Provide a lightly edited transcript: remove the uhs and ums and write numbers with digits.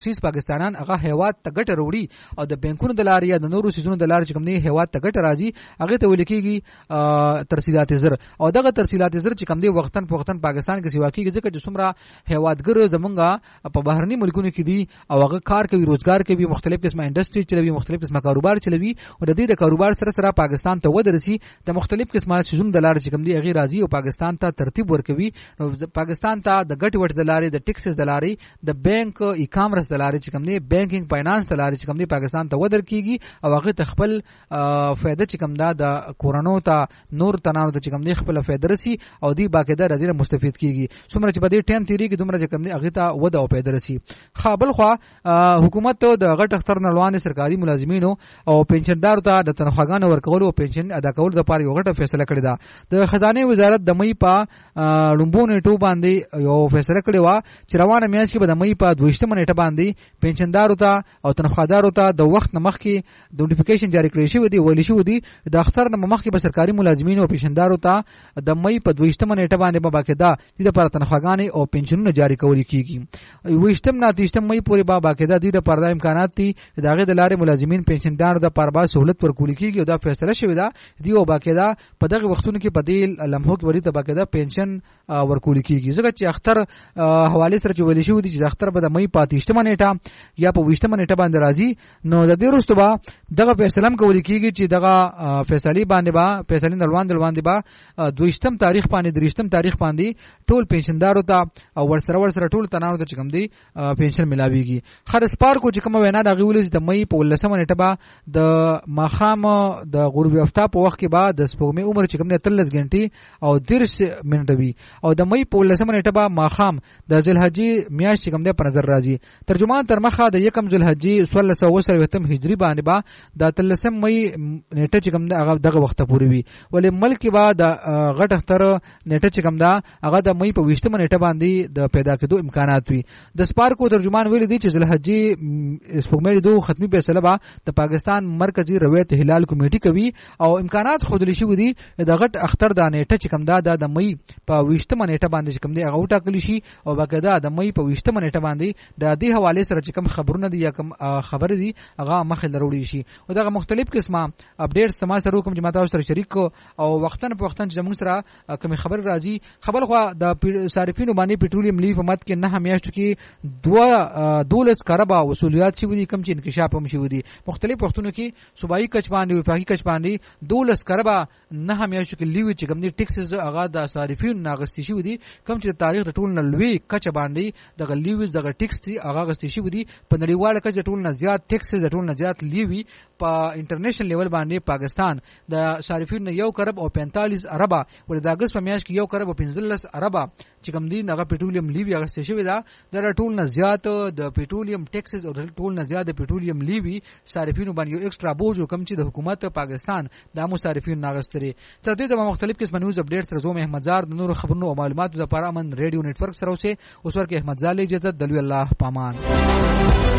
اکسیز پاکستانان هغه هیواد ته ګټه وروړي او د بانکونو د لارې یا د نورو سيزونو د لارې چې کوم دی هیواد ته ګټه راځي هغه ته ویل کېږي ترسیلات زر او دغه ترسیلات زر چې کوم دی وختن په وختن پاکستان کې سیوا کېږي ځکه چې څومره هیوادګر زمونږه په بهرني ملکونو کې دي او هغه کار کوي روزګار کوي مختلف قسمه انډستری چلوي مختلف قسمه کاروبار چلوي او د دې د کاروبار سره سره پاکستان ته ودرسي د مختلف قسمه سيزونو د لارې چې کوم دی هغه راځي او پاکستان ته ترتیب ورکوي نو پاکستان ته د ګټ وټ د لارې د ټیکسز د لارې د بانک ای کامرس د لارې چې کوم دی بانکینګ فاینانس د لارې چې کوم دی پاکستان ته ودر کیږي او هغه خپل فائدہ چې کوم دا د کورونو ته نور تنانو ته چې کوم دی خپل فائدہ رسی او دی باقاعده راځي مستفید کیږي څومره چې په دې ټیم تیری کې دومره چې کوم دی هغه ته وده او فائدہ رسی خابل خو حکومت د غټ اختر نړوان سرکاري ملازمینو او پنشندارو ته د تنخواګانو ورکول او پنشن ادا کول د پاره یو غټه فیصله کړې ده د خزانه وزارت د مې په لومبو نیټو باندې یو فیصله کړې و چې روانه میاشت کې به د مې په 22 نیټه باندې پنشندارو ته او تنخوادارو ته د وخت نمخ کې د نوټیفیکیشن جاری کړی شوی دی ویل شوی دی د اختر نمخ کې به سرکاري ملازمینو او پنشندارو ته د مې په 22 نیټه باندې به باقاعده د لپاره تنخواګانې او پنشنونه جاری کول کیږي 28 نه 30 مې پورې به باقاعده د لپاره امکانات دي دغه د لارې ملازمین پنشندار د پربا سہولت ورکول کیږي او دا فیصله شوی دا دی او باقاعده په دغه وختونو کې په دې لمحو کې وری ته باقاعده پنشن ورکول کیږي ځکه چې اختر حواله سره چې ویل شوی دی چې اختر به د مې په 30 نیټه یا په 20 نیټه باندې راځي نو د دې وروسته به دغه فیصله هم کول کیږي چې دغه فیصله باندې با فیصله دلوان با 22 تاریخ باندې 23 تاریخ باندې ټول پنشندارو ته او ورسره ټول تنانو ته کوم دی پنشن ملاويږي خرس پارکو چې کوم وینا د غوولې د مې په 19 نیټه با د ماخام د غروب افتا په وخت کې با د سپوږمۍ عمر چې کوم دی 30 غنټې او 30 منټه وي او د مې په 19 نیټه با ماخام د ذوالحجې میاشت کوم دی په نظر راځي ترجمان تر مخه د یکم ذوالحجې 1620 هجری باندې با د 13 مې نیټه چې کوم دی هغه دغه وخت پورې وي ولې ملک با د غټ اختر نیټه چې کوم دا هغه د مې په 20 نیټه باندې د پیدا کېدو امکانات وي د سپارکو ترجمان ویل دي چې ذوالحجې سپوږمۍ دو ختمي فیصله با د پاکستان مرکزی روایت هلال کمیټه کوي او امکانات خودلی شي دي د غټ اختر د نیټه چې کوم دا د مې په 20 نیټه باندې چې کوم دی هغه ټاکلی شي او باقاعده د مې په 20 نیټه باندې د دې حواله سره چې کوم خبرونه دي یا کوم خبر دي هغه مخه لروړي شي او دا مختلف قسمه اپډیټس سما سره کوم چې ماته سره شریک او وختن په وختن چې موږ سره کوم خبر راځي خبر خو د صارفینو باندې پټرولیم لیف مت کې نه همیاشت کې 12 کربا وصولیات شي ودي کم چې انکشاف هم شي ودي مختلف وختونو کې صوبایي کچ باندې وفاقي کچ باندې 12 کربا نه همیاشت کې لیوي چې کوم دي ټیکسز هغه د صارفین ناغستی شي ودي کم چې تاریخ د ټول نه لوی کچ باندې د لیوز د ټیکس دي هغه غستی شي ودي په نړیواله کچ د ټول نه زیات ټیکسز د ټول نه زیات لیوي په انټرنیشنل لیول باندې پاکستان د صارفین یو کرب او 45 اربا ول د اگست په میاشت کې یو کرب او 15 اربا چې کوم دي هغه پټرولیم لیوي هغه ستې شوی دا د ټول نه زیات د پټرولیم ټیکسز او ټول نه زیات د پټرولیم لیوي صارفینو باندې یو ایکسترا بوج کم چې د حکومت پاکستان د مصارفین ناغستري تر دې د مختلف قسم نیوز اپډیټس سره زوم احمد زار د نور خبرونو او معلوماتو لپاره امن ریډیو نتورک سره اوسه اوس ورکه احمد زالي اجازه دلوي الله پامان